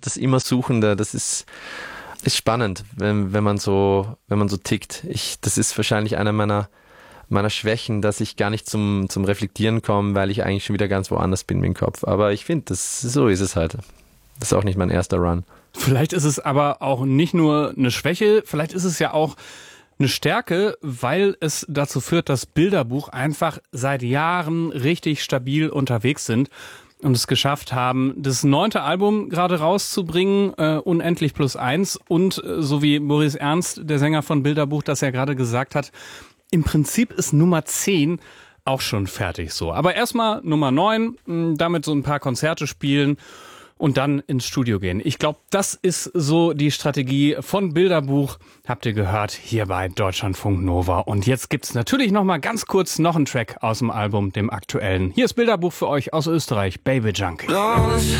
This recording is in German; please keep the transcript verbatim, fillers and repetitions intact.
das immer Suchende, das ist, ist spannend, wenn, wenn man so, wenn man so tickt. Ich, das ist wahrscheinlich einer meiner, meiner Schwächen, dass ich gar nicht zum, zum Reflektieren komme, weil ich eigentlich schon wieder ganz woanders bin mit dem Kopf. Aber ich finde, das, so ist es halt. Das ist auch nicht mein erster Run. Vielleicht ist es aber auch nicht nur eine Schwäche, vielleicht ist es ja auch eine Stärke, weil es dazu führt, dass Bilderbuch einfach seit Jahren richtig stabil unterwegs sind und es geschafft haben, das neunte Album gerade rauszubringen, äh, Unendlich plus eins. Und äh, so wie Maurice Ernst, der Sänger von Bilderbuch, das ja gerade gesagt hat, im Prinzip ist Nummer zehn auch schon fertig so. Aber erstmal Nummer neun, damit so ein paar Konzerte spielen und dann ins Studio gehen. Ich glaube, das ist so die Strategie von Bilderbuch. Habt ihr gehört, hier bei Deutschlandfunk Nova. Und jetzt gibt's natürlich noch mal ganz kurz noch einen Track aus dem Album, dem aktuellen. Hier ist Bilderbuch für euch aus Österreich, Baby Junkie.